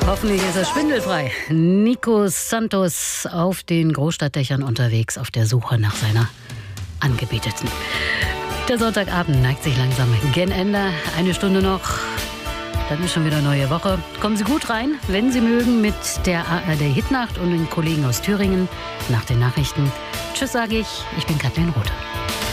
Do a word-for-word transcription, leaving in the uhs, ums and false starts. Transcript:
Hoffentlich ist er schwindelfrei. Nico Santos auf den Großstadtdächern unterwegs auf der Suche nach seiner Angebeteten. Der Sonntagabend neigt sich langsam gen Ende. Eine Stunde noch, dann ist schon wieder neue Woche. Kommen Sie gut rein, wenn Sie mögen, mit der A R D Hitnacht und den Kollegen aus Thüringen nach den Nachrichten. Tschüss sage ich, ich bin Kathleen Rothe.